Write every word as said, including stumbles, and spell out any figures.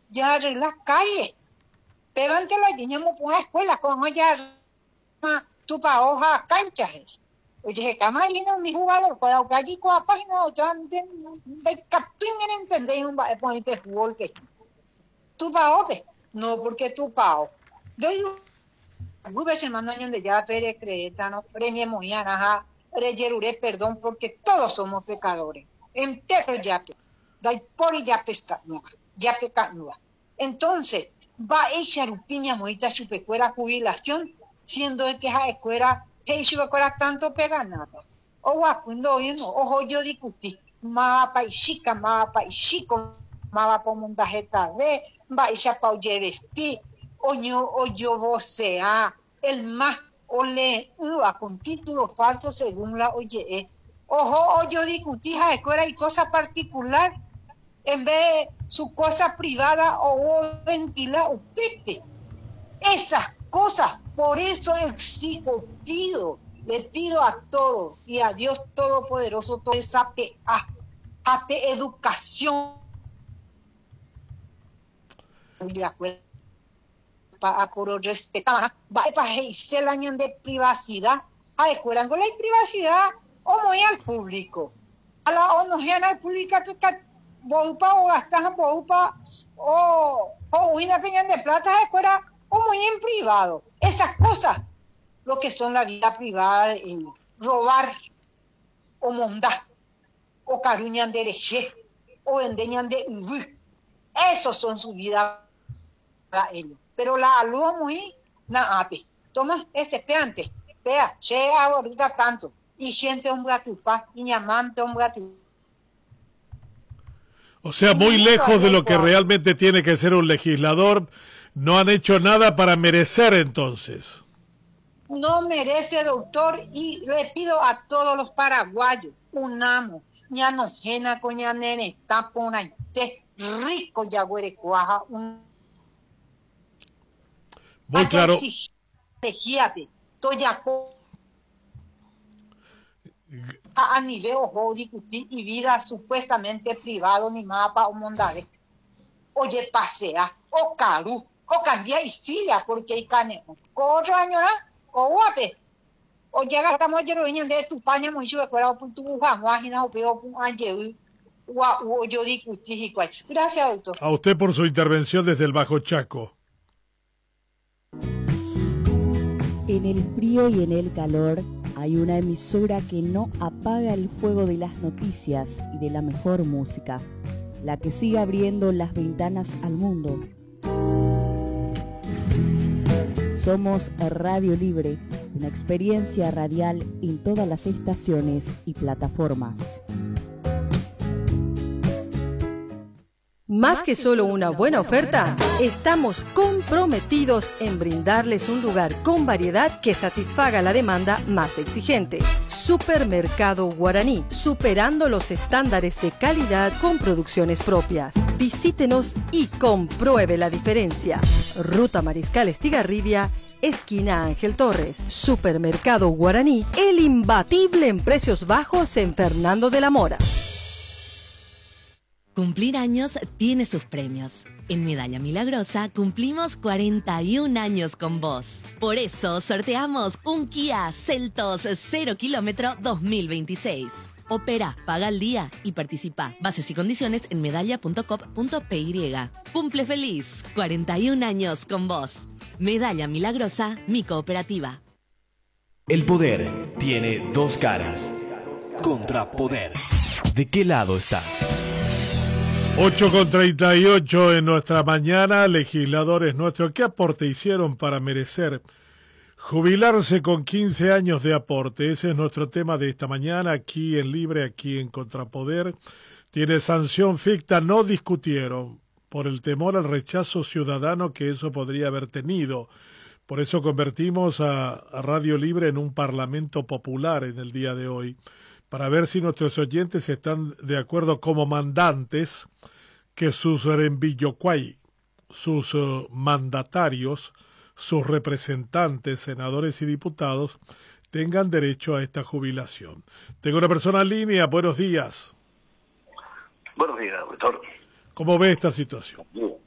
ya arreglas calle. Pero antes la teníamos por una escuela, como ya tu pa hoja canchas. Oye, camarino, mi jugador, para que allí con la página, ya de capturen entender un poner de fútbol que tu pa ope, no porque tu pa o. De Google se mandó años de ya pere creeta, no premiemos ya, ajá, reyerure, perdón, porque todos somos pecadores. Entero ya pe, dai por ya pesca nueva, ya peca nueva. Entonces, va a echar upiña moita su pecuera jubilación, siendo de que esa escuela, hey, su pecuera tanto pega nada. O guapundo, ojo yo discutí, ma pa chica, ma pa chico, ma pa mondajeta de, va a echar pa oye vestir, o yo, o yo vocea, el más, o le, uva con título falso según la oye, eh. Ojo, o yo discutí esa escuela y cosa particular, en vez de su cosa privada o ventila usted. Esas cosas, por eso exijo, pido, le pido a todos y a Dios Todopoderoso toda esa pe, a, a pe educación. Para por respetar, va para hacer el año de privacidad, a escuela con la privacidad o muy al público. A la o no al público que Bopa o gastas Bopa o, o una peña de plata de escuela o muy en privado. Esas cosas, lo que son la vida privada, eh, robar o mondar o caruñan de eje o endeñan de uv. Esos son su vida para ellos. Pero la alúa muy na ape. Toma este peante. Vea, che ahorita tanto. Y gente un gratupa, y ñamante un gratupa. O sea, muy lejos de lo que realmente tiene que ser un legislador, no han hecho nada para merecer entonces. No merece, doctor, y le pido a todos los paraguayos, unamos, ña nos jena con ña nene, tapona, te rico ya güere cuaja, un... Muy claro. Fíjate, toya a nivel ojo discutir y vida supuestamente privado ni mapa o mondade. Oye, pasea, o caru, o cambia y silia, porque hay cane, corro añora, o guape, o llega hasta mollero de tu paña, muy chulo, pero tu guajina, o peo, un ángel, o yo discutir y cual. Gracias, doctor. A usted por su intervención desde el Bajo Chaco. En el frío y en el calor hay una emisora que no apaga el fuego de las noticias y de la mejor música, la que sigue abriendo las ventanas al mundo. Somos Radio Libre, una experiencia radial en todas las estaciones y plataformas. Más que solo una buena oferta, estamos comprometidos en brindarles un lugar con variedad que satisfaga la demanda más exigente. Supermercado Guaraní, superando los estándares de calidad con producciones propias. Visítenos y compruebe la diferencia. Ruta Mariscal Estigarribia, esquina Ángel Torres. Supermercado Guaraní, el imbatible en precios bajos en Fernando de la Mora. Cumplir años tiene sus premios. En Medalla Milagrosa cumplimos cuarenta y un años con vos. Por eso sorteamos un Kia Seltos cero kilómetro dos mil veintiséis. Opera, paga al día y participa. Bases y condiciones en medalla punto com punto p y. Cumple feliz, cuarenta y un años con vos. Medalla Milagrosa, mi cooperativa. El poder tiene dos caras. Contrapoder. ¿De qué lado estás? ocho con treinta y ocho en nuestra mañana. Legisladores nuestros, ¿qué aporte hicieron para merecer jubilarse con quince años de aporte? Ese es nuestro tema de esta mañana, aquí en Libre, aquí en Contrapoder. Tiene sanción ficta, no discutieron, por el temor al rechazo ciudadano que eso podría haber tenido. Por eso convertimos a, a Radio Libre en un parlamento popular en el día de hoy, para ver si nuestros oyentes están de acuerdo como mandantes que sus rembillocuay, sus uh, mandatarios, sus representantes, senadores y diputados, tengan derecho a esta jubilación. Tengo una persona en línea, buenos días. Buenos días, doctor. ¿Cómo ve esta situación?